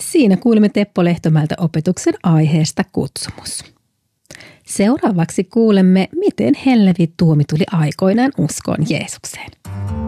Siinä kuulimme Teppo Lehtomäeltä opetuksen aiheesta kutsumus. Seuraavaksi kuulemme, miten Hellevi Tuomi tuli aikoinaan uskoon Jeesukseen.